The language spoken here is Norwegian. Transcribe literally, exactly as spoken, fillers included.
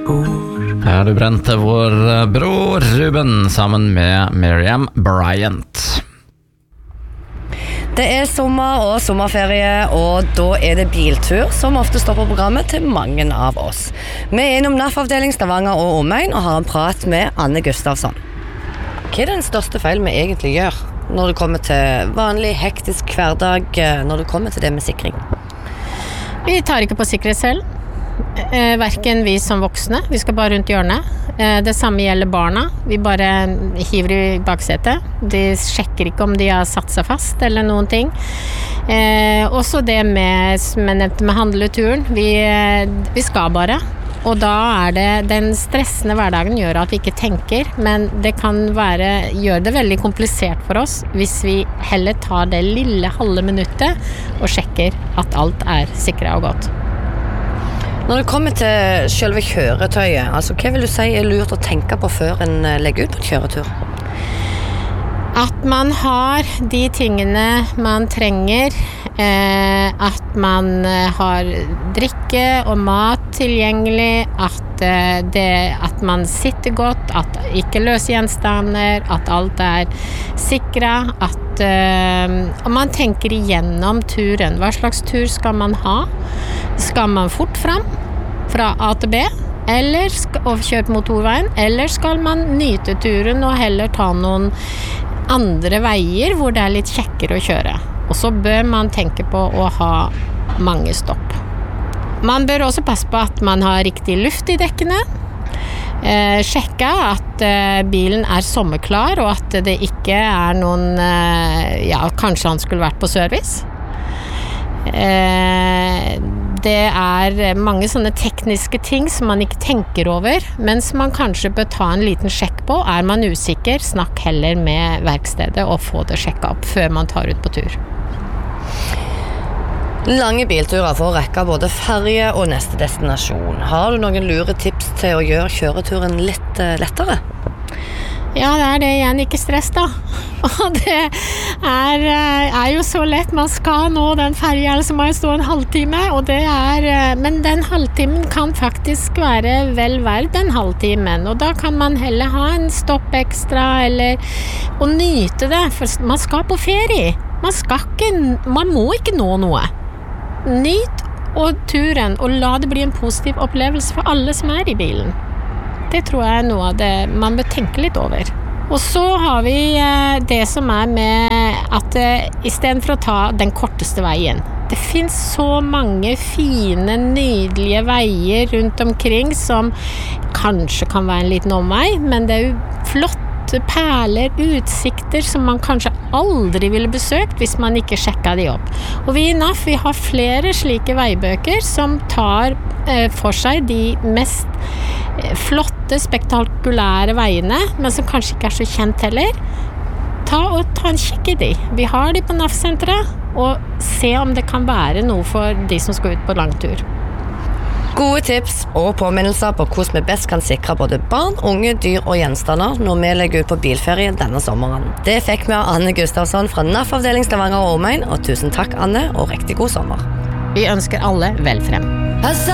Her du brente vår bror Ruben sammen med Miriam Bryant. Det er sommer og sommerferie, og da er det biltur som ofte står på programmet til mange av oss. Vi er innom N A F-avdeling Stavanger og omegn og har en prat med Anne Gustavsson. Hva er den største feil vi egentlig gjør når det kommer til vanlig hektisk hverdag, når det kommer til det med sikring? Vi tar ikke på sikkerhet selv. Eh, hverken vi som voksne, vi skal bare rundt hjørnet. Eh, det samme gjelder barna, vi bare hiver i baksetet. De sjekker ikke om de har satt seg fast eller noen ting. Eh, også det med, som jeg nevnte med handleturen, vi, vi skal bare. Og da er det, den stressende hverdagen gjør at vi ikke tenker, men det kan være, gjør det veldig komplisert for oss hvis vi heller tar det lille halve minuttet og sjekker at alt er sikret og godt. Når det kommer til selve kjøretøyet, altså hva vil du si er lurt å tenke på før en legger ut på en kjøretur? At man har de tingene man trenger, eh, at man har drikke og mat tilgjengelig, at, eh, det, at man sitter godt, at ikke løse gjenstander, at alt er sikret, at eh, og man tenker igjennom turen. Hva slags tur skal man ha? Skal man fort fram fra A til B, eller skal, og kjøre på motorveien, eller skal man nyte turen og heller ta noen andre veier hvor det er litt kjekkere å kjøre? Og så bør man tenke på å ha mange stopp. Man bør også passe på at man har riktig luft i dekkene, eh, sjekke at eh, bilen er sommerklar, og at det ikke er noen, eh, ja, kanskje han skulle vært på service. Eh, det er mange sånne tekniske ting som man ikke tenker over, men som man kanskje bør ta en liten sjekk på. Er man usikker, snakk heller med verkstedet og få det sjekket opp før man tar ut på tur. Lange bilturer for å rekke både ferie og neste destinasjon. Har du noen lure tips til å gjøre kjøreturen litt uh, lettere? Ja, det er det igjen, ikke stress da. Og det er, er jo så lett, man skal nå den ferja, så må jeg stå en halvtime, og det er, men den halvtimen kan faktisk være vel verd den halvtimen, og da kan man heller ha en stopp ekstra, eller, og nyte det, for man skal på ferie. Man skal ikke, man må ikke nå noe. Nyt og turen, og la det bli en positiv opplevelse for alle som er i bilen. Det tror jeg er noe av det man bør tenke litt over. Og så har vi det som er med at i stedet for å ta den korteste veien. Det finnes så mange fine, nydelige veier rundt omkring som kanskje kan være en liten omvei, men det er jo flotte perler, utsikter som man kanskje aldri ville besøkt hvis man ikke sjekket de opp. Og vi i N A F, vi har flere slike veibøker som tar eh, for seg de mest eh, flotte, spektakulære veiene, men som kanskje ikke er så kjent heller. Ta og ta en kikk i de. Vi har de på N A F-senteret, og se om det kan være noe for de som skal ut på langtur. Gode tips og påminnelser på hvordan vi best kan sikre både barn, unge, dyr og gjenstander når vi legger ut på bilferie denne sommeren. Det fikk vi av Anne Gustavsson fra N A F-avdeling Stavanger og omegn, og tusen takk Anne, og riktig god sommer. Vi ønsker alle vel frem.